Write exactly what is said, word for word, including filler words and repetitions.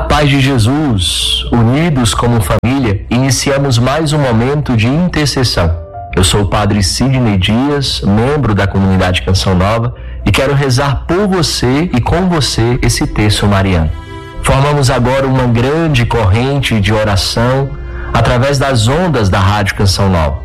Paz de Jesus, unidos como família, iniciamos mais um momento de intercessão. Eu sou o Padre Sidney Dias, membro da comunidade Canção Nova, e quero rezar por você e com você esse terço mariano. Formamos agora uma grande corrente de oração através das ondas da Rádio Canção Nova.